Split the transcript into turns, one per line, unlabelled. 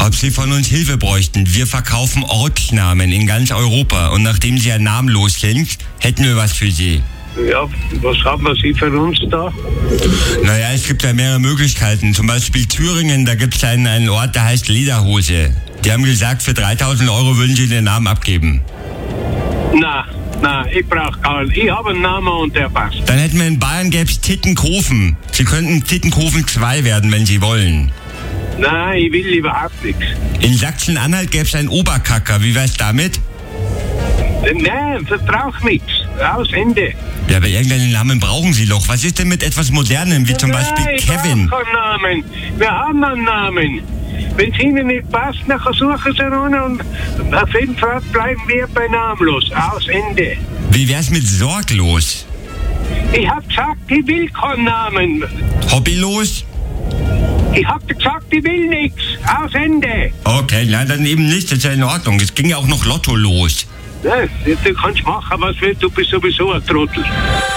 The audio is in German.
Ob Sie von uns Hilfe bräuchten. Wir verkaufen Ortsnamen in ganz Europa. Und nachdem Sie ja namenlos sind, hätten wir was für Sie.
Ja, was haben wir Sie für uns da?
Naja, es gibt ja mehrere Möglichkeiten. Zum Beispiel Thüringen, da gibt es einen Ort, der heißt Lederhose. Die haben gesagt, für 3.000 Euro würden Sie den Namen abgeben.
Na, ich brauche keinen. Ich habe einen Namen und der passt.
Dann hätten wir in Bayern, gäbe es Tittenkofen. Sie könnten Tittenkofen 2 werden, wenn Sie wollen.
Nein, ich will überhaupt nichts.
In Sachsen-Anhalt gäbe es einen Oberkacker. Wie wär's damit?
Nein, das braucht nichts. Aus Ende.
Ja, aber irgendeinen Namen brauchen Sie doch. Was ist denn mit etwas Modernem, wie zum Beispiel
Nein,
Kevin?
Ich brauche keinen Namen. Wir haben einen Namen. Wenn es Ihnen nicht passt, dann suchen Sie einen und auf jeden Fall bleiben wir bei namenlos. Aus Ende.
Wie wär's mit sorglos?
Ich hab gesagt, ich will keinen Namen.
Hobbylos?
Ich hab gesagt, ich will nichts. Aus Ende.
Okay, na dann eben nicht, das ist ja in Ordnung. Es ging ja auch noch Lotto los.
Ja, du kannst machen, was willst, du bist sowieso ein Trottel.